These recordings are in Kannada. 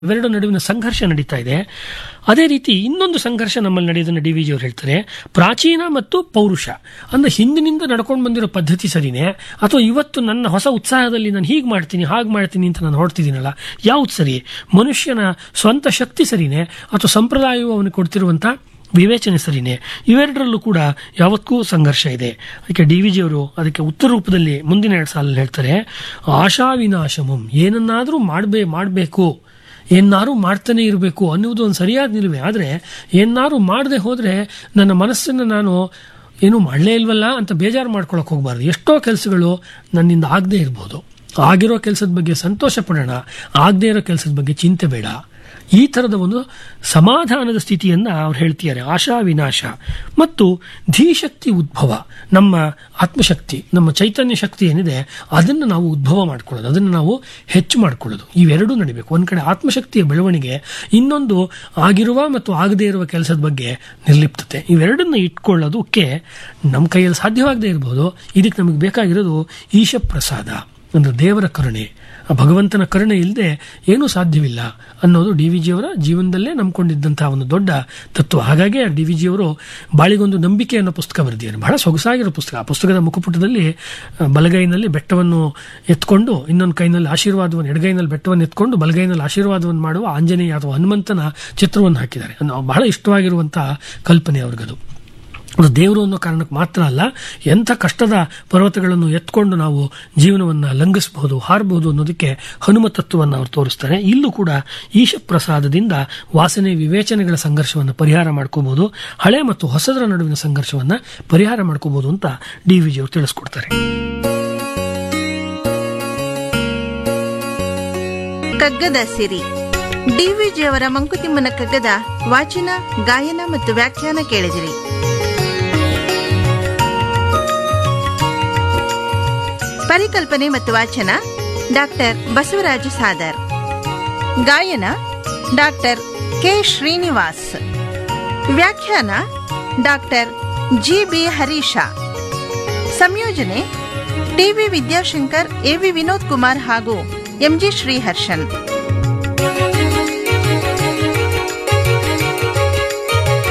ಇವೆರಡು ನಡುವಿನ ಸಂಘರ್ಷ ನಡೀತಾ ಇದೆ. ಅದೇ ರೀತಿ ಇನ್ನೊಂದು ಸಂಘರ್ಷ ನಮ್ಮಲ್ಲಿ ನಡೆಯೋದನ್ನು ಡಿ ವಿ ಜಿ ಅವರು ಹೇಳ್ತಾರೆ. ಪ್ರಾಚೀನ ಮತ್ತು ಪೌರುಷ ಅಂದ್ರೆ ಹಿಂದಿನಿಂದ ನಡ್ಕೊಂಡು ಬಂದಿರೋ ಪದ್ಧತಿ ಸರಿನೇ, ಅಥವಾ ಇವತ್ತು ನನ್ನ ಹೊಸ ಉತ್ಸಾಹದಲ್ಲಿ ನಾನು ಹೀಗೆ ಮಾಡ್ತೀನಿ ಹಾಗೆ ಮಾಡ್ತೀನಿ ಅಂತ ನಾನು ಹೊರಡ್ತಿದ್ದೀನಲ್ಲ, ಯಾವ್ದು ಸರಿ? ಮನುಷ್ಯನ ಸ್ವಂತ ಶಕ್ತಿ ಸರಿನೇ, ಅಥವಾ ಸಂಪ್ರದಾಯವು ಅವನಿಗೆ ಕೊಡ್ತಿರುವಂಥ ವಿವೇಚನೆ ಸರಿನೇ? ಇವೆರಡರಲ್ಲೂ ಕೂಡ ಯಾವತ್ತೂ ಸಂಘರ್ಷ ಇದೆ. ಅದಕ್ಕೆ ಡಿ ವಿ ಜಿ ಅವರು ಅದಕ್ಕೆ ಉತ್ತರ ರೂಪದಲ್ಲಿ ಮುಂದಿನ 2 ಸಾಲಲ್ಲಿ ಹೇಳ್ತಾರೆ, ಆಶಾ ವಿನಾಶಮಂ, ಏನನ್ನಾದರೂ ಮಾಡಬೇಕು, ಏನಾರು ಮಾಡ್ತಾನೆ ಇರಬೇಕು ಅನ್ನುವುದು ಒಂದು ಸರಿಯಾದ ನಿಲುವೆ. ಆದರೆ ಏನಾರು ಮಾಡದೆ ಹೋದರೆ ನನ್ನ ಮನಸ್ಸನ್ನು ನಾನು ಏನೂ ಮಾಡಲೇ ಇಲ್ವಲ್ಲ ಅಂತ ಬೇಜಾರು ಮಾಡ್ಕೊಳಕ್ಕೆ ಹೋಗಬಾರ್ದು. ಎಷ್ಟೋ ಕೆಲಸಗಳು ನನ್ನಿಂದ ಆಗದೆ ಇರ್ಬೋದು. ಆಗಿರೋ ಕೆಲಸದ ಬಗ್ಗೆ ಸಂತೋಷ ಪಡೋಣ, ಆಗದೆ ಇರೋ ಕೆಲಸದ ಬಗ್ಗೆ ಚಿಂತೆ ಬೇಡ. ಈ ಥರದ ಒಂದು ಸಮಾಧಾನದ ಸ್ಥಿತಿಯನ್ನು ಅವ್ರು ಹೇಳ್ತಿದ್ದಾರೆ. ಆಶಾ ವಿನಾಶ ಮತ್ತು ಧೀಶಕ್ತಿ ಉದ್ಭವ, ನಮ್ಮ ಆತ್ಮಶಕ್ತಿ, ನಮ್ಮ ಚೈತನ್ಯ ಶಕ್ತಿ ಏನಿದೆ ಅದನ್ನು ನಾವು ಉದ್ಭವ ಮಾಡ್ಕೊಳ್ಳೋದು, ಅದನ್ನು ನಾವು ಹೆಚ್ಚು ಮಾಡ್ಕೊಳ್ಳೋದು, ಇವೆರಡೂ ನಡಿಬೇಕು. ಒಂದು ಕಡೆ ಆತ್ಮಶಕ್ತಿಯ ಬೆಳವಣಿಗೆ, ಇನ್ನೊಂದು ಆಗಿರುವ ಮತ್ತು ಆಗದೇ ಇರುವ ಕೆಲಸದ ಬಗ್ಗೆ ನಿರ್ಲಿಪ್ತತೆ. ಇವೆರಡನ್ನ ಇಟ್ಕೊಳ್ಳೋದಕ್ಕೆ ನಮ್ಮ ಕೈಯಲ್ಲಿ ಸಾಧ್ಯವಾಗದೇ ಇರಬಹುದು. ಇದಕ್ಕೆ ನಮಗೆ ಬೇಕಾಗಿರೋದು ಈಶ ಪ್ರಸಾದ, ಅಂದ್ರೆ ದೇವರ ಕರುಣೆ. ಭಗವಂತನ ಕರುಣೆ ಇಲ್ಲದೆ ಏನೂ ಸಾಧ್ಯವಿಲ್ಲ ಅನ್ನೋದು ಡಿ ವಿ ಜಿಯವರ ಜೀವನದಲ್ಲೇ ನಂಬ್ಕೊಂಡಿದ್ದಂತಹ ಒಂದು ದೊಡ್ಡ ತತ್ವ. ಹಾಗಾಗಿ ಡಿ ವಿ ಜಿಯವರು ಬಾಳಿಗೊಂದು ನಂಬಿಕೆ ಅನ್ನೋ ಪುಸ್ತಕ ಬರೆದಿದ್ದಾರೆ. ಬಹಳ ಸೊಗಸಾಗಿರೋ ಪುಸ್ತಕ. ಆ ಪುಸ್ತಕದ ಮುಖಪುಟದಲ್ಲಿ ಬಲಗೈನಲ್ಲಿ ಬೆಟ್ಟವನ್ನು ಎತ್ಕೊಂಡು, ಇನ್ನೊಂದು ಕೈನಲ್ಲಿ ಆಶೀರ್ವಾದವನ್ನು, ಎಡಗೈನಲ್ಲಿ ಬೆಟ್ಟವನ್ನು ಎತ್ಕೊಂಡು ಬಲಗೈನಲ್ಲಿ ಆಶೀರ್ವಾದವನ್ನು ಮಾಡುವ ಆಂಜನೇಯ ಅಥವಾ ಹನುಮಂತನ ಚಿತ್ರವನ್ನು ಹಾಕಿದ್ದಾರೆ. ಬಹಳ ಇಷ್ಟವಾಗಿರುವಂತಹ ಕಲ್ಪನೆ ಅವ್ರಿಗದು. ಅದು ದೇವರು ಅನ್ನೋ ಕಾರಣಕ್ಕೆ ಮಾತ್ರ ಅಲ್ಲ, ಎಂಥ ಕಷ್ಟದ ಪರ್ವತಗಳನ್ನು ಎತ್ಕೊಂಡು ನಾವು ಜೀವನವನ್ನು ಲಂಘಿಸಬಹುದು, ಹಾರಬಹುದು ಅನ್ನೋದಕ್ಕೆ ಹನುಮ ತತ್ವವನ್ನು ಅವರು ತೋರಿಸ್ತಾರೆ. ಇಲ್ಲೂ ಕೂಡ ಈಶ ಪ್ರಸಾದದಿಂದ ವಾಸನೆ ವಿವೇಚನೆಗಳ ಸಂಘರ್ಷವನ್ನು ಪರಿಹಾರ ಮಾಡ್ಕೋಬಹುದು, ಹಳೆ ಮತ್ತು ಹೊಸದರ ನಡುವಿನ ಸಂಘರ್ಷವನ್ನು ಪರಿಹಾರ ಮಾಡ್ಕೋಬಹುದು ಅಂತ ಡಿ ವಿ ಜಿ ಅವರು ತಿಳಿಸ್ಕೊಡ್ತಾರೆ. ಕಗ್ಗದ ಸಿರಿ. ಡಿವಿಜಿ ಅವರ ಮಂಕುತಿಮ್ಮನ ಕಗ್ಗದ ವಾಚನ, ಗಾಯನ ಮತ್ತು ವ್ಯಾಖ್ಯಾನ ಕೇಳಿದಿರಿ. ಪರಿಕಲ್ಪನೆ ಮತ್ತು ವಾಚನ ಡಾಕ್ಟರ್ ಬಸವರಾಜ ಸಾದರ್. ಗಾಯನ ಡಾಕ್ಟರ್ ಕೆ ಶ್ರೀನಿವಾಸ್. ವ್ಯಾಖ್ಯಾನ ಡಾಕ್ಟರ್ ಜಿ ಬಿ ಹರೀಶ. ಸಂಯೋಜನೆ ಟಿವಿ ವಿದ್ಯಾಶಂಕರ್, ಎವಿ ವಿನೋದ್ ಕುಮಾರ್ ಹಾಗೂ ಎಂಜಿ ಶ್ರೀಹರ್ಷನ್.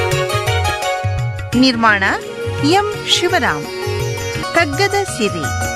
ನಿರ್ಮಾಣ ಎಂ ಶಿವರಾಮ್. ಕಗ್ಗದ ಸಿರಿ.